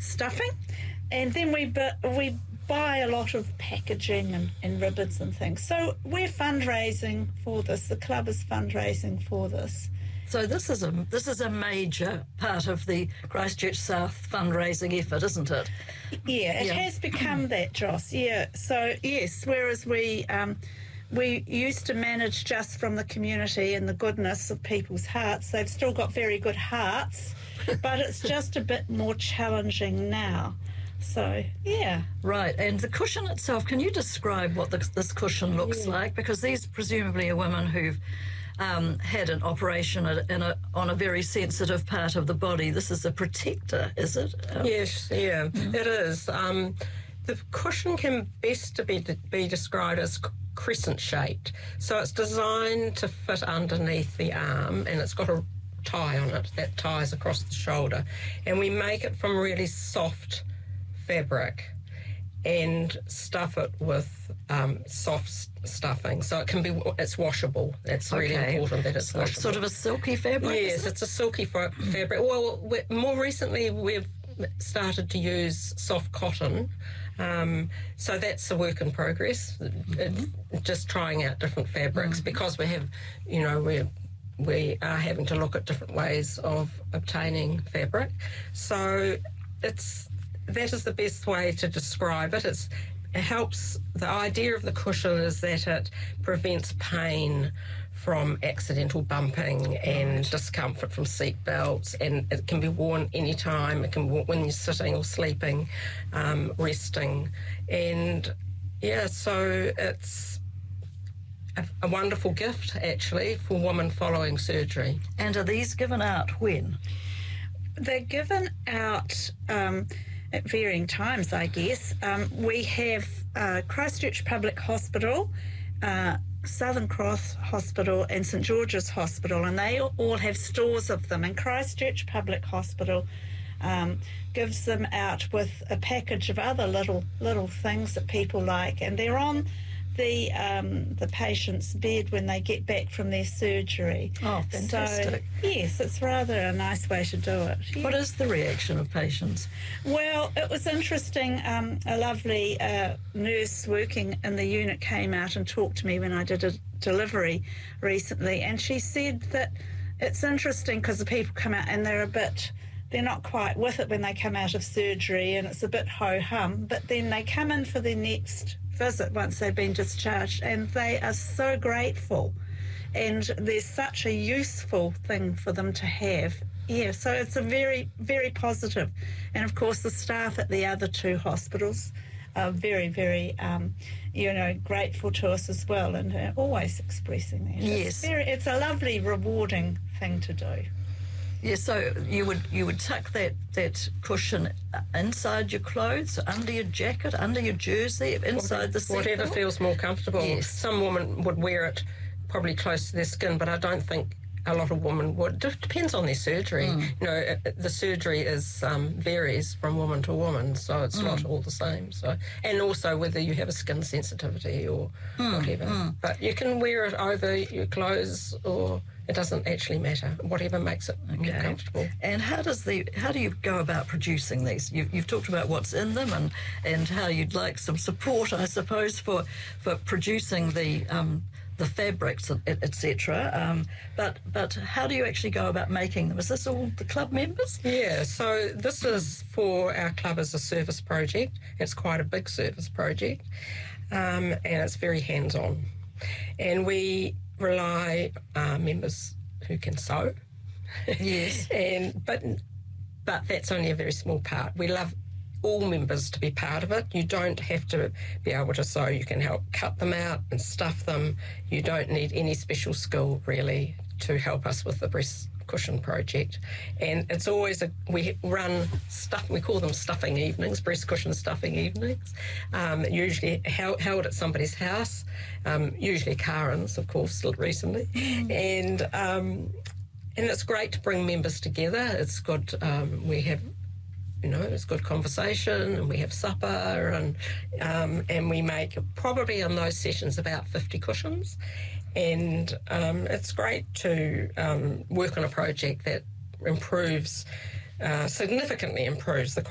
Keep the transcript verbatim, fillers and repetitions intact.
stuffing, and then we bu- we buy a lot of packaging and, and ribbons and things. So we're fundraising for this. The club is fundraising for this. So this is a this is a major part of the Christchurch South fundraising effort, isn't it? Yeah, it Yeah. has become that, Joss. Yeah. So yes, whereas we um, we used to manage just from the community and the goodness of people's hearts, they've still got very good hearts, but it's just a bit more challenging now. So, yeah. Right, and the cushion itself, can you describe what the, this cushion looks Yeah. like? Because these presumably are women who've um, had an operation at- in a, on a very sensitive part of the body. This is a protector, is it? Um, Yes, yeah, it is. Um, the cushion can best to be, be described as c- crescent-shaped. So it's designed to fit underneath the arm, and it's got a tie on it that ties across the shoulder. And we make it from really soft fabric and stuff it with um, soft s- stuffing. So it can be, it's washable. That's really Okay. important that it's So it's washable. sort of a silky fabric? Yes, is it? it's a silky fa- fabric. Well, we, more recently we've started to use soft cotton. Um, so that's a work in progress. It's just trying out different fabrics because we have, you know, we're we are having to look at different ways of obtaining fabric. So it's that is the best way to describe it. It's, it helps, the idea of the cushion is that it prevents pain from accidental bumping and discomfort from seat belts, and it can be worn anytime. It can be worn when you're sitting or sleeping, um, resting. And yeah, so it's a, a wonderful gift actually for women following surgery. And are these given out when? They're given out um, at varying times, I guess. Um, we have uh, Christchurch Public Hospital, uh, Southern Cross Hospital and St George's Hospital, and they all have stores of them. And Christchurch Public Hospital um, gives them out with a package of other little little things that people like, and they're on the um, the patient's bed when they get back from their surgery. Oh, fantastic. So, yes, it's rather a nice way to do it. What is the reaction of patients? Well, it was interesting. Um, a lovely uh, nurse working in the unit came out and talked to me when I did a delivery recently, and she said that it's interesting because the people come out and they're a bit, they're not quite with it when they come out of surgery, and it's a bit ho-hum, but then they come in for their next visit once they've been discharged, and they are so grateful, and there's such a useful thing for them to have. Yeah, so it's a very, very positive. And of course the staff at the other two hospitals are very, very, um, you know, grateful to us as well, and uh, always expressing that. Yes. It's, very, it's a lovely, rewarding thing to do. Yeah, so you would you would tuck that, that cushion inside your clothes, under your jacket, under your jersey, inside the seat Whatever belt? feels more comfortable. Yes. Some women would wear it probably close to their skin, but I don't think a lot of women would. It depends on their surgery. Mm. You know, it, the surgery is um, varies from woman to woman, so it's Mm. not all the same. So, and also whether you have a skin sensitivity or Mm. whatever. Mm. But you can wear it over your clothes, or it doesn't actually matter. Whatever makes it more Okay. comfortable. And how does the how do you go about producing these? You've, you've talked about what's in them and, and how you'd like some support, I suppose, for for producing the um, the fabrics, et cetera. Um, but but how do you actually go about making them? Is this all the club members? Yeah, so this is for our club as a service project. It's quite a big service project, um, and it's very hands-on. And we rely uh, members who can sew. Yes. and but but that's only a very small part. We love all members to be part of it. You don't have to be able to sew. You can help cut them out and stuff them. You don't need any special skill really to help us with the breast cushion project. And it's always a we run stuff we call them stuffing evenings, breast cushion stuffing evenings, um, usually held, held at somebody's house, um, usually Karen's, of course, recently. and um, and it's great to bring members together. It's good. Um, we have You know, it's good conversation, and we have supper, and um, and we make probably on those sessions about fifty cushions, and um, it's great to um, work on a project that improves, uh, significantly improves the